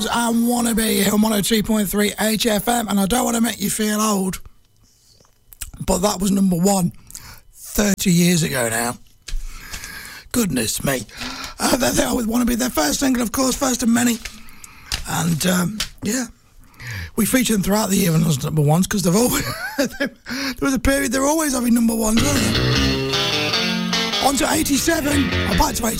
I wanna be here on 103.3 HFM, and I don't want to make you feel old, but that was number one 30 years ago now. Goodness me. They always want to be their first single, of course, first of many. And yeah, we feature them throughout the year as number ones because they've always there was a period they're always having number ones, weren't they? On to 87, or back to 87.